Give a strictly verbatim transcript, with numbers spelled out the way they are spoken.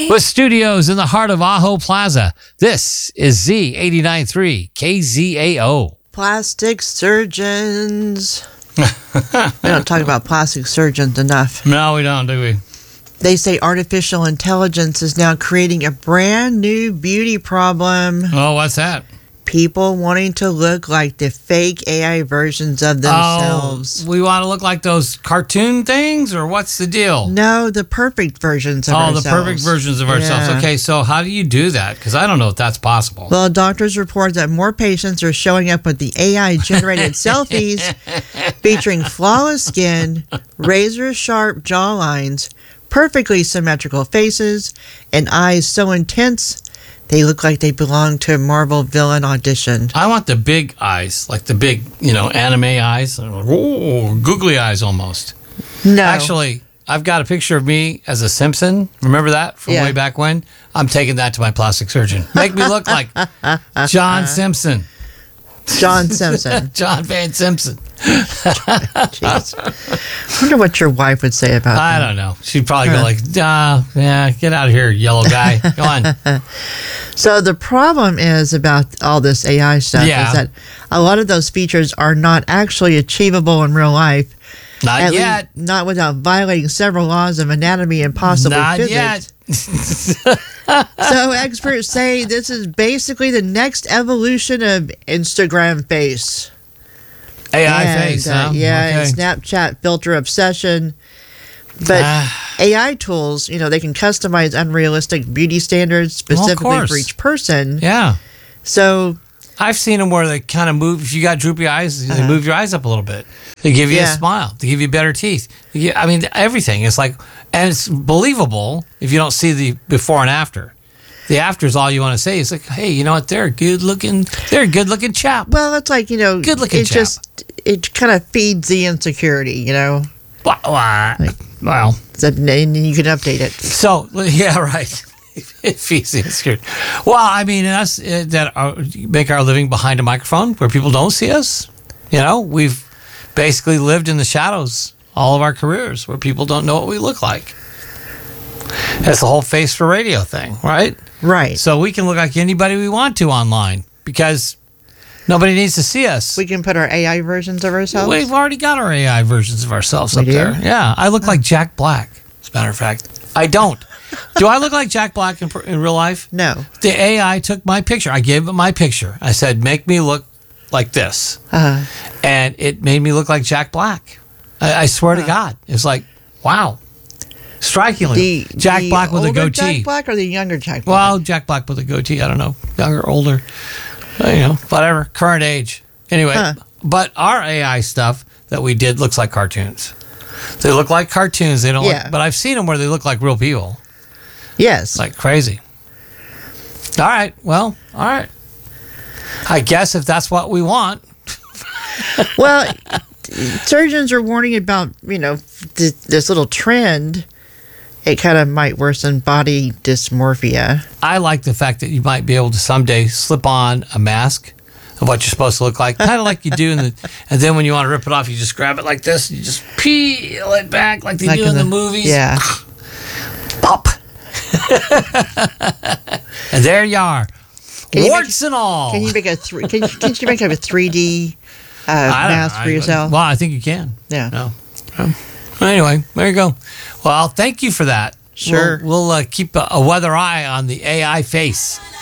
With studios in the heart of Ajo Plaza, this is Z eighty-nine point three K Z A O. Plastic surgeons. We don't talk about plastic surgeons enough. No, we don't, do we? They say artificial intelligence is now creating a brand new beauty problem. Oh, what's that? People wanting to look like the fake A I versions of themselves. Oh, we want to look like those cartoon things, or what's the deal? No, the perfect versions of oh, ourselves. Oh, the perfect versions of ourselves. Yeah. Okay, so how do you do that? Because I don't know if that's possible. Well, doctors report that more patients are showing up with the A I-generated selfies featuring flawless skin, razor-sharp jawlines, perfectly symmetrical faces, and eyes so intense they look like they belong to a Marvel villain audition. I want the big eyes, like the big, you know, anime eyes. Ooh, googly eyes almost. No. Actually, I've got a picture of me as a Simpson. Remember that from Yeah. way back when? I'm taking that to my plastic surgeon. Make me look like John Simpson. John Simpson. John Van Simpson. Jeez. I wonder what your wife would say about I that. don't know. She'd probably go like, uh, yeah, get out of here, yellow guy. Go on. So the problem is about all this A I stuff Yeah. is that a lot of those features are not actually achievable in real life. Not At yet. least not without violating several laws of anatomy and possibly Not physics. yet. So experts say this is basically the next evolution of Instagram face. A I And, face, uh, huh? Yeah, Okay. and Snapchat filter obsession. But Ah. A I tools, you know, they can customize unrealistic beauty standards specifically course. for each person. Yeah. So, I've seen them where they kind of move. If you got droopy eyes, they Uh-huh. move your eyes up a little bit. They give you Yeah. a smile. They give you better teeth. They give- I mean, everything. It's like, and it's believable if you don't see the before and after. The after is all you want to say. It's like, hey, you know what? They're a good looking. They're a good looking chap. well, it's like, you know, Good looking it chap. just, it kind of feeds the insecurity, you know. Wah, wah. Well, So, and you can update it. so yeah, right. It feeds the insecurity. Well, I mean, us uh, that are, make our living behind a microphone where people don't see us. You know, we've basically lived in the shadows all of our careers where people don't know what we look like. That's the whole face for radio thing, right? Right. So we can look like anybody we want to online because nobody needs to see us. We can put our A I versions of ourselves. We've already got our A I versions of ourselves We up do? there. Yeah, I look like Jack Black. As a matter of fact, I don't. Do I look like Jack Black in, in real life? No. The A I took my picture. I gave it my picture. I said, make me look like this. Uh, And it made me look like Jack Black. I, I swear to God. It's like, wow. Strikingly. the Jack the Black with a older goatee. Jack Black or the younger Jack Black? Well, Jack Black with a goatee. I don't know. Younger, older. Uh, You know, whatever. Current age. Anyway, Huh. but our A I stuff that we did looks like cartoons. They look like cartoons. They don't. Yeah. Look, but I've seen them where they look like real people. Yes. Like crazy. All right. Well, all right. I guess if that's what we want. Well, surgeons are warning about, you know, th- this little trend. It kind of might worsen body dysmorphia. I like the fact that you might be able to someday slip on a mask of what you're supposed to look like, kind of like you do in the, and then when you want to rip it off, you just grab it like this, and you just peel it back like they Like do in in the, the- movies. Yeah. Pop. And there you are, Can you warts and all. Can you make a three? Can, can you make a three D uh, I don't mask know. for I- yourself? Well, I think you can. Yeah. No. Um, Anyway, there you go. Well, thank you for that. Sure. We'll, we'll uh, keep a, a weather eye on the A I face.